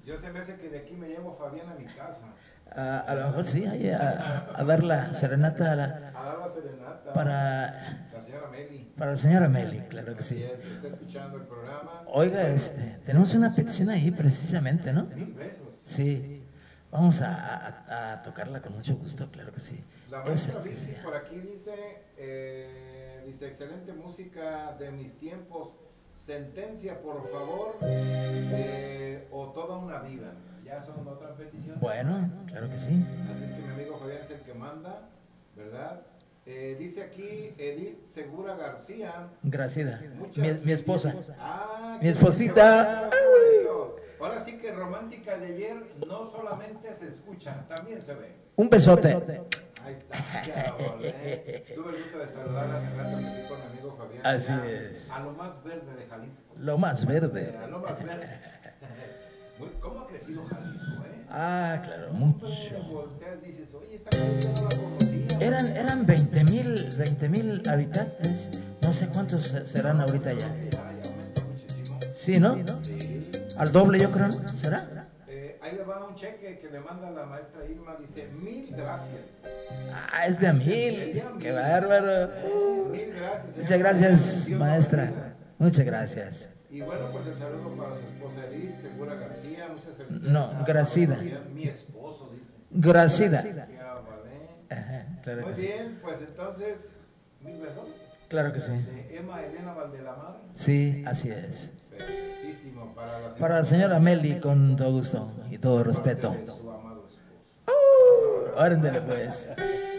Yo se me hace que de aquí me llevo a Fabián a mi casa. A lo mejor sí, ahí a dar la serenata A dar la serenata. para La señora Meli. la señora Meli, claro que Así sí. es, que está escuchando el programa. Oiga, Bueno, tenemos una petición ahí precisamente, ¿no? 1000 pesos. Sí, vamos a tocarla con mucho gusto, claro que sí. La maestra Sí, Vicky sí. por aquí dice, excelente música de mis tiempos, sentencia por favor, o toda una vida. Ya son otras peticiones. Bueno, claro que sí. Así es que mi amigo Fabián es el que manda, ¿verdad? Dice aquí Edith Segura García. Gracida, Muchas mi esposa, Ah, mi esposita. qué bonito. Ahora sí que románticas de ayer no solamente se escuchan, también se ven. Un besote. Ahí está, ya volé. Tuve el gusto de saludarla hace rato que fui con mi amigo Fabián. Así allá, es. A lo más verde de Jalisco. Lo más verde. A lo más verde. ¿Cómo ha crecido Jalisco, eh? Ah, claro, Tú mucho. volteas y dices, oye, esta gente no la conocía. Eran 20,000 habitantes. No sé cuántos serán ahorita ya. Ya aumenta muchísimo. Sí, ¿no? Sí. Al doble, yo creo, ¿no? ¿Será? Ahí le va un cheque que le manda la maestra Irma, dice 1000 gracias. Ah, es de a 1000. Qué bárbaro. 1000 gracias. Muchas gracias, maestra. Muchas gracias. Y bueno, pues el saludo para su esposa Edith Segura García. Muchas felicidades. No, Gracida. Mi esposo, dice. Gracida. Ya, vale. Ajá, claro Muy que sí. bien, pues entonces, 1000 pesos. Claro que sí. De Emma Elena Valdelamar. Sí, así es. Perfectísimo. Para la señora Meli, con todo gusto y todo respeto. De su amado esposo. Ándale pues.